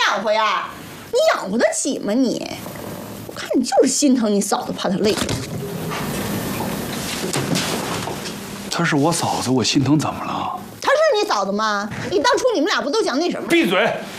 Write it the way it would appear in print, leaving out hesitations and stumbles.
养活呀？你养活得起吗你？我看你就是心疼你嫂子，怕她累。 她是我嫂子，我心疼怎么了？ 她是你嫂子吗？当初你们俩不都想那什么？ 闭嘴！